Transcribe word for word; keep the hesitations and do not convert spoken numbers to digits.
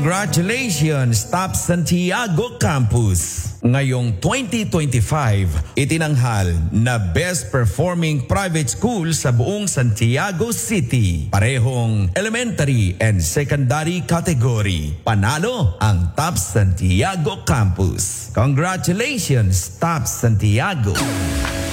Congratulations, Top Santiago Campus! Ngayong twenty twenty-five, itinanghal na Best Performing Private School sa buong Santiago City. Parehong elementary and secondary category. Panalo ang Top Santiago Campus. Congratulations, Top Santiago!